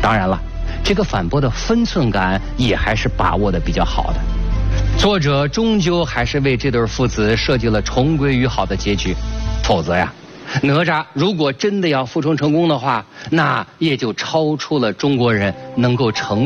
当然了，这个反驳的分寸感也还是把握的比较好的。作者终究还是为这对父子设计了重归于好的结局，否则呀，哪吒如果真的要复仇成功的话，那也就超出了中国人能够承